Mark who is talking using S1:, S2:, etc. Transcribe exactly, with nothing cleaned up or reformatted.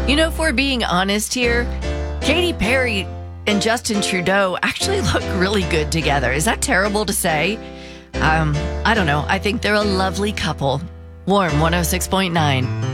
S1: You know, for being honest here, Katy Perry and Justin Trudeau actually look really good together. Is that terrible to say? Um, I don't know. I think they're a lovely couple. Warm one oh six point nine.